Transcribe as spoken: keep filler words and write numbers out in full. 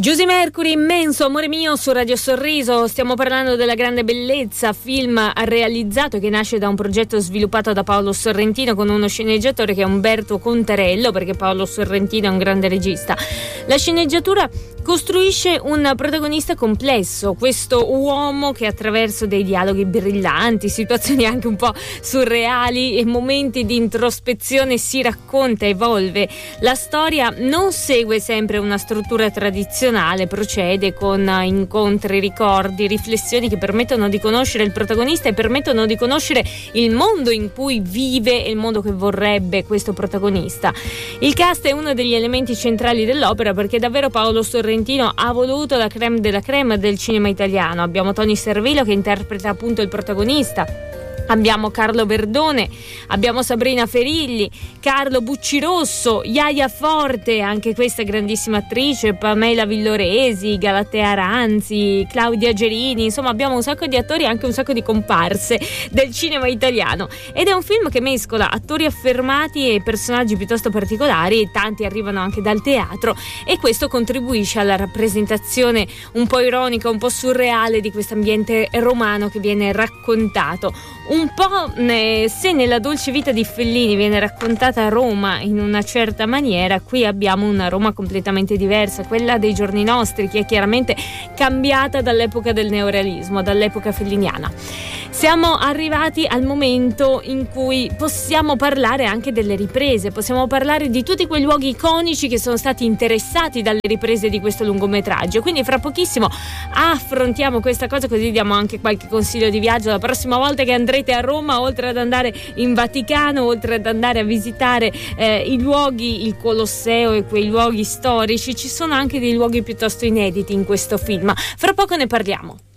Giusy Mercury, Immenso amore mio su Radio Sorriso. Stiamo parlando della grande bellezza, film realizzato che nasce da un progetto sviluppato da Paolo Sorrentino con uno sceneggiatore che è Umberto Contarello, perché Paolo Sorrentino è un grande regista. La sceneggiatura costruisce un protagonista complesso, questo uomo che attraverso dei dialoghi brillanti, situazioni anche un po' surreali e momenti di introspezione si racconta, evolve. La storia non segue sempre una struttura tradizionale, procede con incontri, ricordi, riflessioni che permettono di conoscere il protagonista e permettono di conoscere il mondo in cui vive e il mondo che vorrebbe questo protagonista. Il cast è uno degli elementi centrali dell'opera, perché davvero Paolo Sorrentino ha voluto la crème della crème del cinema italiano. Abbiamo Tony Servillo che interpreta appunto il protagonista, abbiamo Carlo Verdone, abbiamo Sabrina Ferilli, Carlo Buccirosso, Iaia Forte, anche questa grandissima attrice, Pamela Villoresi, Galatea Ranzi, Claudia Gerini, insomma abbiamo un sacco di attori e anche un sacco di comparse del cinema italiano, ed è un film che mescola attori affermati e personaggi piuttosto particolari, tanti arrivano anche dal teatro, e questo contribuisce alla rappresentazione un po' ironica, un po' surreale di questo ambiente romano che viene raccontato. Un po' eh, se nella dolce vita di Fellini viene raccontata Roma in una certa maniera, qui abbiamo una Roma completamente diversa, quella dei giorni nostri, che è chiaramente cambiata dall'epoca del neorealismo, dall'epoca felliniana. Siamo arrivati al momento in cui possiamo parlare anche delle riprese, possiamo parlare di tutti quei luoghi iconici che sono stati interessati dalle riprese di questo lungometraggio, quindi fra pochissimo affrontiamo questa cosa, così diamo anche qualche consiglio di viaggio la prossima volta che andrete a Roma, oltre ad andare in Vaticano, oltre ad andare a visitare eh, i luoghi, il Colosseo e quei luoghi storici, ci sono anche dei luoghi piuttosto inediti in questo film. Fra poco ne parliamo.